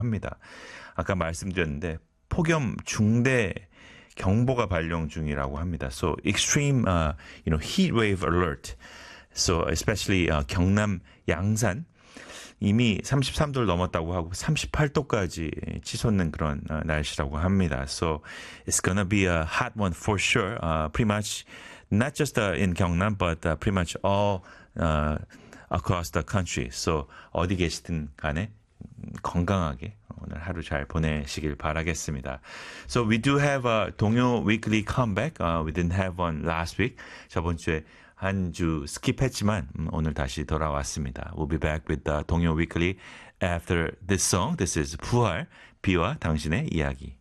합니다. 아까 말씀드렸는데 폭염 중대 경보가 발령 중이라고 합니다. So extreme, heat wave alert. So especially 경남 양산 이미 33도를 넘었다고 하고 38도까지 치솟는 그런 날씨라고 합니다. So it's gonna be a hot one for sure. Pretty much not just in Gyeongnam, but pretty much all across the country. So 어디 계시든 간에 건강하게 오늘 하루 잘 보내시길 바라겠습니다. So we do have a 동요 weekly comeback. We didn't have one last week. 저번 주에 한 주 스킵했지만 오늘 다시 돌아왔습니다. We'll be back with the 동요 weekly after this song. This is 부활, 비와 당신의 이야기.